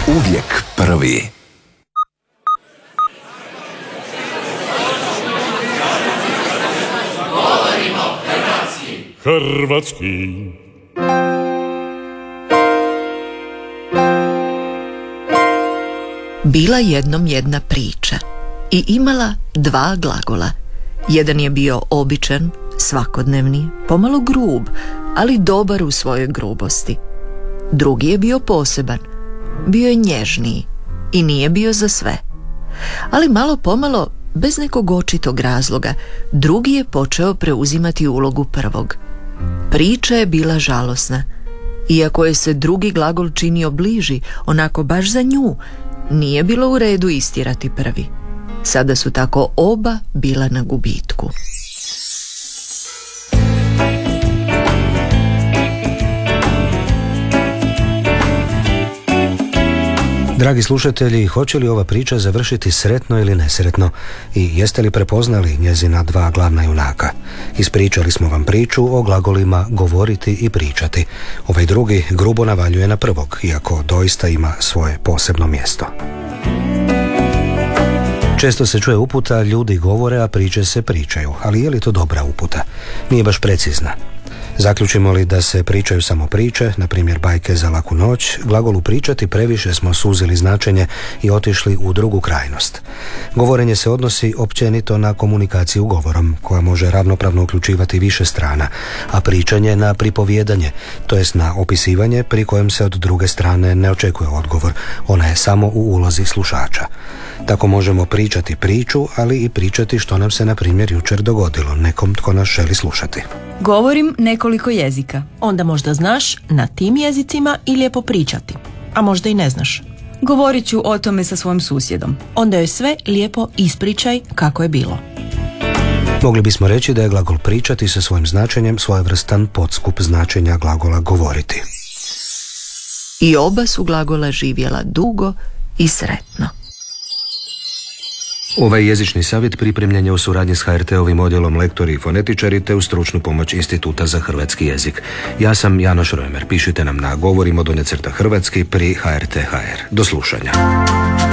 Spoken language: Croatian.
Uvijek prvi. Hrvatski. Bila jednom jedna priča i imala dva glagola. Jedan je bio običan, svakodnevni, pomalo grub, ali dobar u svojoj grubosti. Drugi je bio poseban, bio je nježniji i nije bio za sve. Ali malo pomalo, bez nekog očitog razloga, drugi je počeo preuzimati ulogu prvog. Priča je bila žalosna. Iako je se drugi glagol činio bliži, onako baš za nju, nije bilo u redu istjerati prvi. Sada su tako oba bila na gubitku. Dragi slušatelji, hoće li ova priča završiti sretno ili nesretno i jeste li prepoznali njezina dva glavna junaka? Ispričali smo vam priču o glagolima govoriti i pričati. Ovaj drugi grubo navaljuje na prvog, iako doista ima svoje posebno mjesto. Često se čuje uputa, ljudi govore, a priče se pričaju, ali je li to dobra uputa? Nije baš precizna. Zaključimo li da se pričaju samo priče, na primjer bajke za laku noć, glagolu pričati previše smo suzili značenje i otišli u drugu krajnost. Govorenje se odnosi općenito na komunikaciju govorom, koja može ravnopravno uključivati više strana, a pričanje na pripovijedanje, to jest na opisivanje pri kojem se od druge strane ne očekuje odgovor, ona je samo u ulozi slušača. Tako možemo pričati priču, ali i pričati što nam se, na primjer, jučer dogodilo nekom tko nas želi slušati. Govorim nekoliko jezika. Onda možda znaš na tim jezicima i lijepo pričati, a možda i ne znaš. Govorit ću o tome sa svojim susjedom. Onda joj sve lijepo ispričaj kako je bilo. Mogli bismo reći da je glagol pričati sa svojim značenjem svojevrstan podskup značenja glagola govoriti. I oba su glagola živjela dugo i sretno. Ovaj jezični savjet pripremljen je u suradnji s HRT-ovim odjelom lektori i fonetičari te uz stručnu pomoć Instituta za hrvatski jezik. Ja sam Janoš Römer. Pišite nam na govorimo_hrvatski pri HRT.hr. Do slušanja.